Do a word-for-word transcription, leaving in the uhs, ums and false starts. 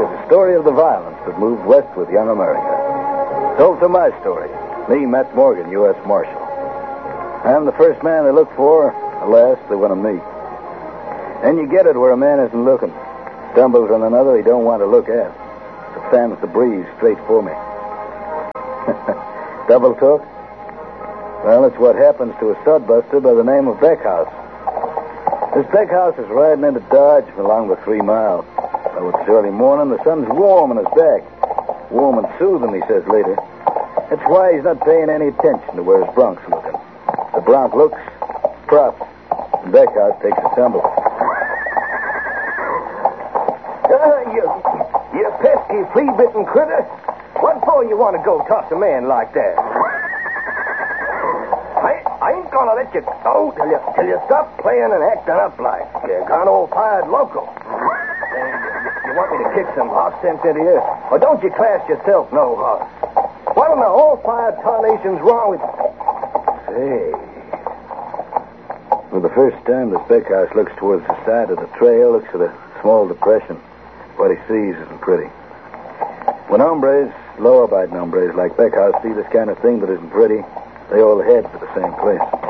is a story of the violence that moved west with young America. Told through my story, me, Matt Morgan, U S Marshal. I'm the first man they look for. Alas, they want to meet. And you get it where a man isn't looking. Stumbles on another he don't want to look at. So fans the breeze straight for me. Double talk? Well, it's what happens to a studbuster by the name of Beckhouse. This Beckhouse is riding into Dodge along the three mile. Though it's early morning, the sun's warm on his back. Warm and soothing, he says later. That's why he's not paying any attention to where his bronc's looking. The bronc looks, props, and Beckhouse takes a tumble. Uh, you, you pesky, flea-bitten critter. What for you want to go toss a man like that? I, I ain't gonna let you go till you, till you stop playing and acting up like you're gone old-fired local. You, you want me to kick some horse sense into you? Or don't you class yourself no horse? What in the whole-fired tarnation's wrong with... Say... For the first time, this Beckhouse looks towards the side of the trail, looks at a small depression. What he sees isn't pretty. When hombres, law-abiding hombres like Beckhouse see this kind of thing that isn't pretty, they all head for the same place.